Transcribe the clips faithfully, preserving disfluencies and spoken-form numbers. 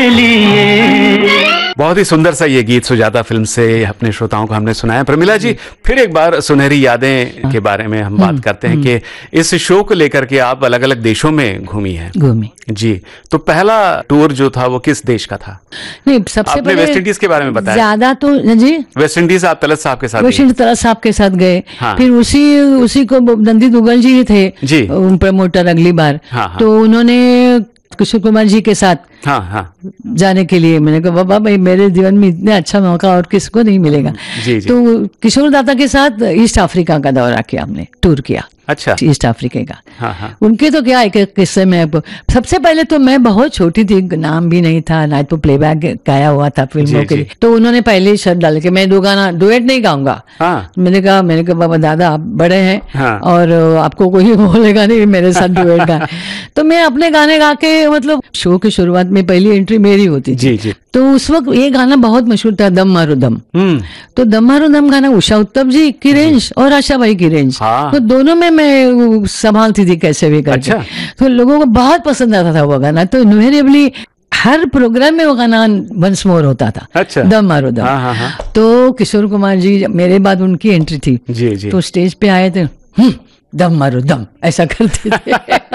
बहुत ही सुंदर सा ये गीत सुजाता फिल्म से अपने श्रोताओं को हमने सुनाया। प्रमिला जी, फिर एक बार सुनहरी यादें के बारे में हम बात करते हैं कि इस शो को लेकर के आप अलग अलग देशों में घूमी हैं। घूमी जी, तो पहला टूर जो था वो किस देश का था? नहीं, सबसे आपने वेस्ट इंडीज के बारे में बताया। ज्यादा तो जी वेस्ट इंडीज आप तलत साहब के साथ वेस्ट इंडीज तलत साहब के साथ गए। हाँ। फिर उसी उसी को नंदी दुग्गल जी थे जी प्रमोटर अगली बार। हाँ, हाँ। तो उन्होंने किशोर कुमार जी के साथ हाँ हाँ जाने के लिए मैंने कहा बाबा भाई मेरे जीवन में इतने अच्छा मौका और किसको नहीं मिलेगा। जी, जी। तो किशोर दाता के साथ ईस्ट अफ्रीका का दौरा किया, हमने टूर किया। अच्छा, ईस्ट अफ्रीका का। हाँ हाँ। उनके तो क्या एक एक किस्से में आपको सबसे पहले तो मैं बहुत छोटी थी, नाम भी नहीं था ना, तो प्लेबैक गाया हुआ था फिल्मों के लिए। तो उन्होंने पहले ही शर्त डाल के मैं दो गाना डुएट नहीं गाऊंगा। हाँ। मैंने कहा मैंने कहा बाबा दादा आप बड़े हैं। हाँ। और आपको कोई बोलेगा नहीं मेरे साथ डुएट गा। तो मैं अपने गाने गा के, मतलब शो की शुरुआत में पहली एंट्री मेरी होती थी। जी जी। तो उस वक्त ये गाना बहुत मशहूर था, दम मारो दम। हम्म। तो दम मारो दम गाना उषा उत्तम जी की रेंज और आशा भाई की रेंज। हाँ। तो दोनों में मैं संभालती थी कैसे भी करके। अच्छा। तो लोगों को बहुत पसंद आता था वो गाना। तो इनवेरिएबली हर प्रोग्राम में वो गाना वंस मोर होता था। अच्छा। दम मारो दम। हाँ हाँ हाँ। तो किशोर कुमार जी मेरे बाद उनकी एंट्री थी। जी जी। तो स्टेज पे आए थे, दम मारो दम ऐसा करते थे।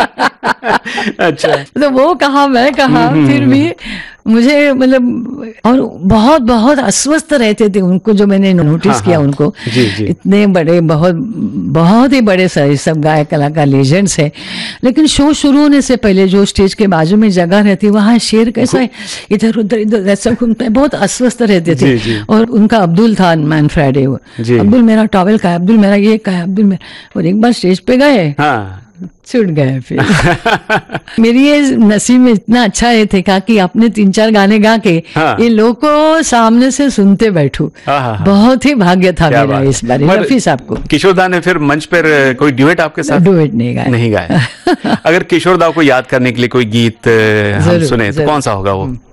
अच्छा। तो वो कहा मैं कहा, फिर भी मुझे मतलब, और बहुत बहुत अस्वस्थ रहते थे उनको, जो मैंने नोटिस हाँ, किया हाँ, उनको। जी, जी। इतने बड़े, बहुत बहुत ही बड़े सारे सब गायक कलाकार लेजेंड्स है, लेकिन शो शुरू होने से पहले जो स्टेज के बाजू में जगह रहती, वहाँ शेर कैसा है इधर उधर इधर ऐसा घूमता है, बहुत अस्वस्थ रहते थे। जी, जी। और उनका अब्दुल था मैन फ्राइडे, अब्दुल मेरा टॉवेल का है, अब्दुल मेरा ये का है, अब्दुल मेरा। और एक बार स्टेज पे गए, हाँ। छूट गए फिर। मेरी ये नसीब में इतना अच्छा ये थे का कि अपने तीन चार गाने गा के हाँ। ये लोग को सामने से सुनते बैठू। हाँ, हाँ। बहुत ही भाग्य था क्या मेरा बात। इस बार। मगर रफी साहब को किशोर दा ने फिर मंच पर कोई ड्यूएट आपके साथ? डुएट नहीं गाया। नहीं गाया। अगर किशोर दा को याद करने के लिए कोई गीत हम जरूर, सुने तो जरूर। कौन सा होगा वो?